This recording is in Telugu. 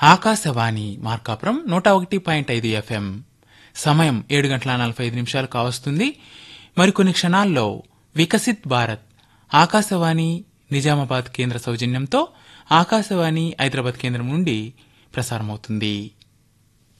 ఆకాశవాణి మార్కాపురం 101.5 FM. సమయం 7:45 కావస్తుంది. మరికొన్ని క్షణాల్లో వికసిత్ భారత్ ఆకాశవాణి నిజామాబాద్ కేంద్ర సౌజన్యంతో ఆకాశవాణి హైదరాబాద్ కేంద్రం నుండి ప్రసారమవుతుంది.